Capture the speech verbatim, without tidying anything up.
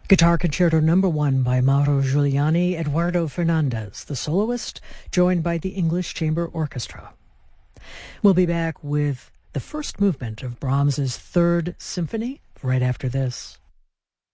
Guitar Concerto Number One by Mauro Giuliani, Eduardo Fernandez, the soloist, joined by the English Chamber Orchestra. We'll be back with the first movement of Brahms's Third Symphony right after this.